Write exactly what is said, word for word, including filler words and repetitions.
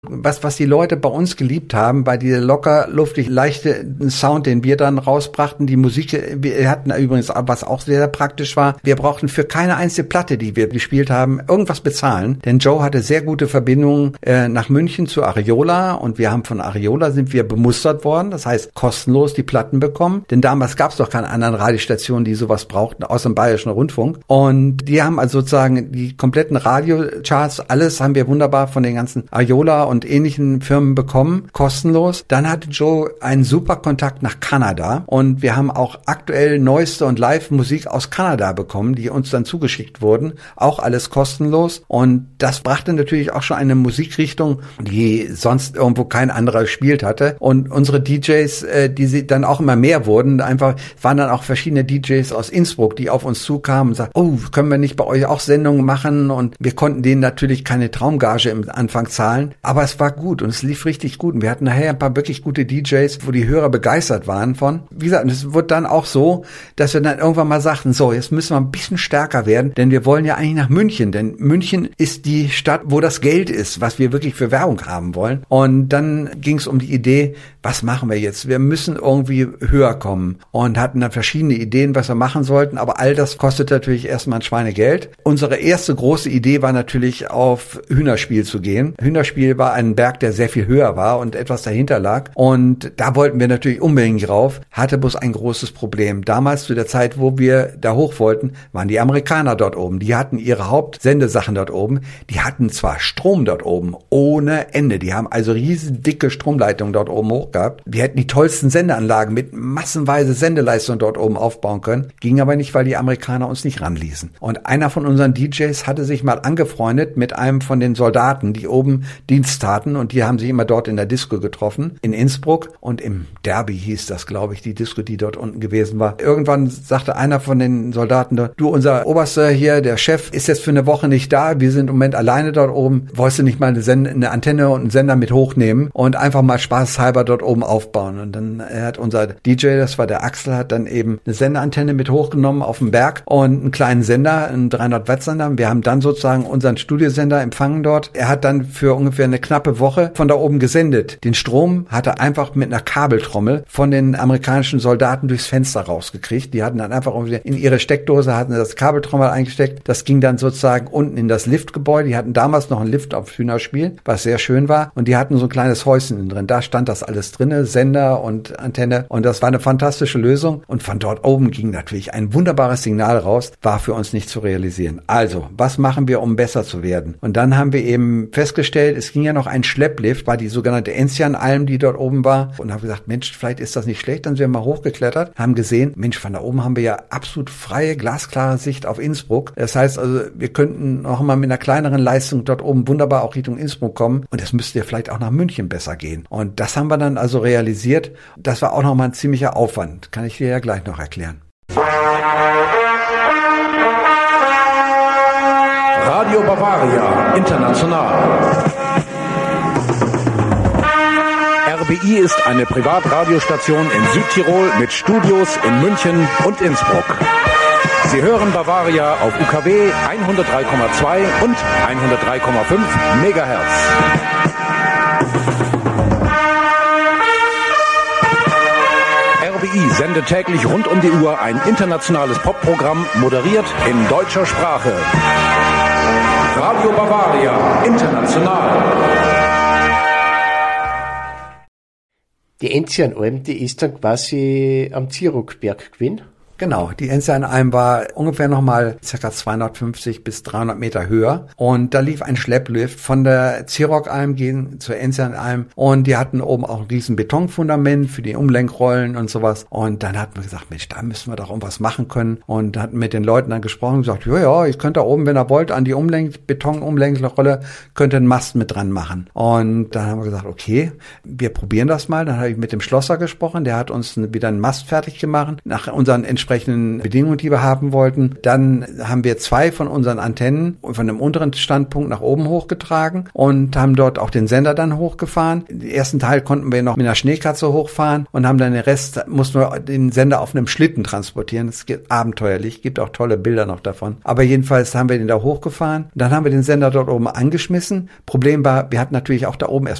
Was, was die Leute bei uns geliebt haben, bei dieser locker, luftig, leichte Sound, den wir dann rausbrachten, die Musik, wir hatten übrigens, was auch sehr praktisch war, wir brauchten für keine einzige Platte, die wir gespielt haben, irgendwas bezahlen, denn Joe hatte sehr gute Verbindungen äh, nach München zu Ariola und wir haben von Ariola sind wir bemustert worden, das heißt kostenlos die Platten bekommen, denn damals gab es doch keine anderen Radiostationen, die sowas brauchten, außer dem Bayerischen Rundfunk, und die haben also sozusagen die kompletten Radiocharts, alles haben wir wunderbar von den ganzen Ariola und ähnlichen Firmen bekommen, kostenlos. Dann hatte Joe einen super Kontakt nach Kanada und wir haben auch aktuell neueste und Live-Musik aus Kanada bekommen, die uns dann zugeschickt wurden, auch alles kostenlos, und das brachte natürlich auch schon eine Musikrichtung, die sonst irgendwo kein anderer gespielt hatte, und unsere D Js, äh, die sie dann auch immer mehr wurden, einfach waren dann auch verschiedene D Js aus Innsbruck, die auf uns zukamen und sagten, oh, können wir nicht bei euch auch Sendungen machen, und wir konnten denen natürlich keine Traumgage im Anfang zahlen, aber es war gut und es lief richtig gut und wir hatten nachher ein paar wirklich gute D Js, wo die Hörer begeistert waren von. Wie gesagt, es wurde dann auch so, dass wir dann irgendwann mal sagten, so, jetzt müssen wir ein bisschen stärker werden, denn wir wollen ja eigentlich nach München, denn München ist die Stadt, wo das Geld ist, was wir wirklich für Werbung haben wollen. Und dann ging es um die Idee, was machen wir jetzt? Wir müssen irgendwie höher kommen und hatten dann verschiedene Ideen, was wir machen sollten, aber all das kostet natürlich erstmal ein Schweinegeld. Unsere erste große Idee war natürlich, auf Hühnerspiel zu gehen. Hühnerspiel war ein Berg, der sehr viel höher war und etwas dahinter lag, und da wollten wir natürlich unbedingt rauf, hatte bloß ein großes Problem. Damals, zu der Zeit, wo wir da hoch wollten, waren die Amerikaner dort oben. Die hatten ihre Hauptsendesachen dort oben. Die hatten zwar Strom dort oben, ohne Ende. Die haben also riesen dicke Stromleitungen dort oben hoch gehabt. Wir hätten die tollsten Sendeanlagen mit massenweise Sendeleistung dort oben aufbauen können. Ging aber nicht, weil die Amerikaner uns nicht ranließen. Und einer von unseren D Js hatte sich mal angefreundet mit einem von den Soldaten, die oben Dienst taten, und die haben sich immer dort in der Disco getroffen, in Innsbruck, und im Derby hieß das, glaube ich, die Disco, die dort unten gewesen war. Irgendwann sagte einer von den Soldaten, du, unser Oberster hier, der Chef, ist jetzt für eine Woche nicht da, wir sind im Moment alleine dort oben, wolltest du nicht mal eine, Send- eine Antenne und einen Sender mit hochnehmen und einfach mal spaßhalber dort oben aufbauen? Und dann hat unser D J, das war der Axel, hat dann eben eine Senderantenne mit hochgenommen auf dem Berg und einen kleinen Sender, einen dreihundert Watt Sender. Wir haben dann sozusagen unseren Studiosender empfangen dort. Er hat dann für ungefähr eine knappe Woche von da oben gesendet. Den Strom hat er einfach mit einer Kabeltrommel von den amerikanischen Soldaten durchs Fenster rausgekriegt. Die hatten dann einfach in ihre Steckdose, hatten das Kabeltrommel eingesteckt. Das ging dann sozusagen unten in das Liftgebäude. Die hatten damals noch einen Lift auf Hühnerspiel, was sehr schön war. Und die hatten so ein kleines Häuschen drin. Da stand das alles drinne, Sender und Antenne. Und das war eine fantastische Lösung. Und von dort oben ging natürlich ein wunderbares Signal raus. War für uns nicht zu realisieren. Also, was machen wir, um besser zu werden? Und dann haben wir eben festgestellt, es ging ja noch ein Schlepplift, war die sogenannte Enzian-Alm, die dort oben war. Und haben gesagt, Mensch, vielleicht ist das nicht schlecht. Dann sind wir mal hochgeklettert, haben gesehen, Mensch, von da oben haben wir ja absolut freie, glasklare Sicht auf Innsbruck. Das heißt also, wir könnten noch mal mit einer kleineren Leistung dort oben wunderbar auch Richtung Innsbruck kommen. Und es müsste ja vielleicht auch nach München besser gehen. Und das haben wir dann also realisiert. Das war auch noch mal ein ziemlicher Aufwand. Kann ich dir ja gleich noch erklären. Radio Bavaria International. R B I ist eine Privatradiostation in Südtirol mit Studios in München und Innsbruck. Sie hören Bavaria auf U K W hundertdrei Komma zwei und hundertdrei Komma fünf Megahertz. R B I sendet täglich rund um die Uhr ein internationales Popprogramm, moderiert in deutscher Sprache. Radio Bavaria International. Die Enzian-Alm, die ist dann quasi am Zierruckberg gewesen. Genau, die Enzian-Alm war ungefähr nochmal ca. zweihundertfünfzig bis dreihundert Meter höher, und da lief ein Schlepplift von der Zierrock-Alm gehen zur Enzian-Alm, und die hatten oben auch ein riesen Betonfundament für die Umlenkrollen und sowas, und dann hatten wir gesagt, Mensch, da müssen wir doch irgendwas machen können, und hatten mit den Leuten dann gesprochen und gesagt, ja, ja, ich könnte da oben, wenn ihr wollt, an die Umlenk Beton-Umlenkrolle, könnt ihr einen Mast mit dran machen. Und dann haben wir gesagt, okay, wir probieren das mal. Dann habe ich mit dem Schlosser gesprochen, der hat uns wieder einen Mast fertig gemacht, nach unseren entsprechenden entsprechenden Bedingungen, die wir haben wollten. Dann haben wir zwei von unseren Antennen von dem unteren Standpunkt nach oben hochgetragen und haben dort auch den Sender dann hochgefahren. Den ersten Teil konnten wir noch mit einer Schneekatze hochfahren und haben dann den Rest, mussten wir den Sender auf einem Schlitten transportieren. Das ist abenteuerlich, gibt auch tolle Bilder noch davon. Aber jedenfalls haben wir den da hochgefahren. Dann haben wir den Sender dort oben angeschmissen. Problem war, wir hatten natürlich auch da oben erst